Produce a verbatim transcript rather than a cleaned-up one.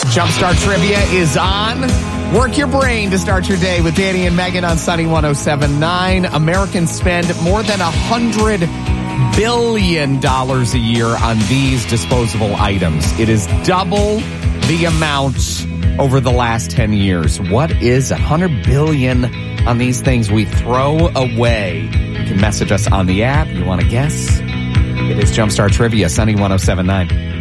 Jumpstart Trivia is on. Work your brain to start your day with Danny and Megan on Sunny one oh seven point nine. Americans spend more than one hundred billion dollars a year on these disposable items. It is double the amount over the last ten years. What is one hundred billion dollars on these things we throw away? You can message us on the app. You want to guess? It is Jumpstart Trivia, Sunny one oh seven point nine.